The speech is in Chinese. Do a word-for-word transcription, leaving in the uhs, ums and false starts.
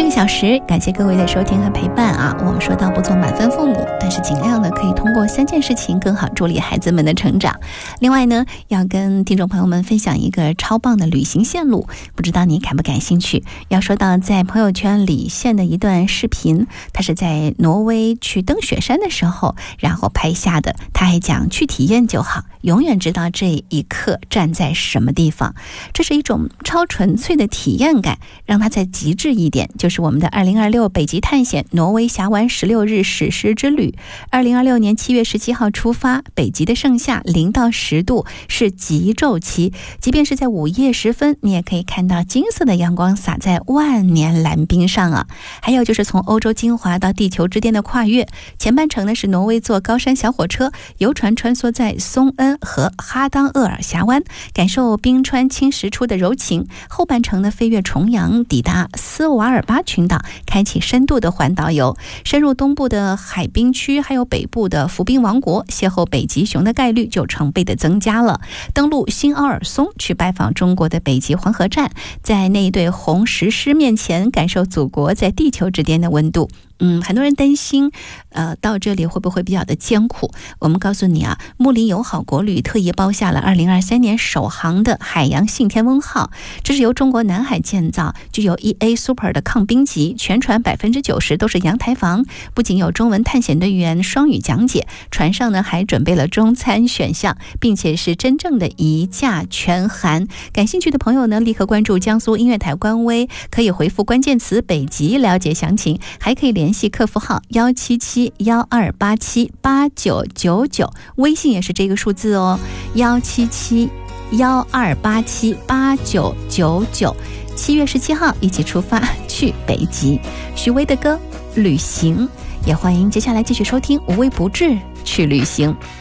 这个小时感谢各位的收听和陪伴啊！我们说到不做满分父母，但是尽量呢可以通过三件事情更好助力孩子们的成长。另外呢，要跟听众朋友们分享一个超棒的旅行线路，不知道你感不感兴趣？要说到在朋友圈里现的一段视频，他是在挪威去登雪山的时候然后拍下的。他还讲去体验就好，永远知道这一刻站在什么地方。这是一种超纯粹的体验感，让他再极致一点，就是我们的二零二六北极探险挪威峡湾十六日史诗之旅。二零二六年七月十七号出发，北极的盛夏零到十度，是极昼期，即便是在午夜时分，你也可以看到金色的阳光洒在万年蓝冰上啊。还有就是从欧洲精华到地球之巅的跨越，前半程呢是挪威坐高山小火车，游船穿梭在松恩和哈当厄尔峡湾，感受冰川侵蚀出的柔情。后半程呢飞越重洋，抵达斯瓦尔巴群岛，开启深度的环岛游，深入东部的海滨区，还有北部的浮冰王国，邂逅北极熊的概率就成倍的增加了。登陆新奥尔松，去拜访中国的北极黄河站，在那一对红石狮面前，感受祖国在地球之巅的温度。嗯，很多人担心，呃，到这里会不会比较的艰苦？我们告诉你啊，睦邻友好国旅特意包下了二零二三年首航的海洋信天翁号，这是由中国南海建造，具有 E A Super 的抗冰级，全船百分之九十都是阳台房，不仅有中文探险队员双语讲解，船上呢还准备了中餐选项，并且是真正的一价全含。感兴趣的朋友呢，立刻关注江苏音乐台官微，可以回复关键词北极了解详情，还可以联系客服号幺七七幺二八七八九九九，微信也是这个数字哦，幺七七幺二八七八九九九。七月十七号一起出发去北极，许巍的歌旅行，也欢迎接下来继续收听无微不至去旅行。